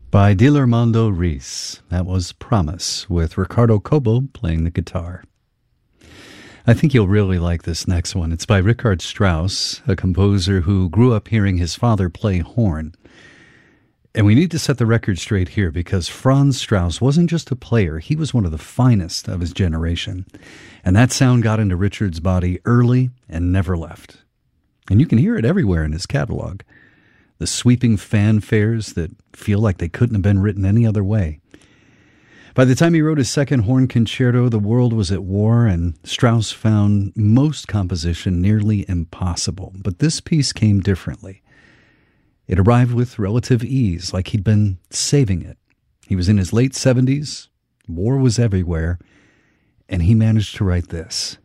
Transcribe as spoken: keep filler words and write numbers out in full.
By Dilermando Reis. That was Promise, with Ricardo Cobo playing the guitar. I think you'll really like this next one. It's by Richard Strauss, a composer who grew up hearing his father play horn. And we need to set the record straight here, because Franz Strauss wasn't just a player, he was one of the finest of his generation. And that sound got into Richard's body early and never left. And you can hear it everywhere in his catalog. The sweeping fanfares that feel like they couldn't have been written any other way. By the time he wrote his second horn concerto, the world was at war, and Strauss found most composition nearly impossible. But this piece came differently. It arrived with relative ease, like he'd been saving it. He was in his late seventies, war was everywhere, and he managed to write this.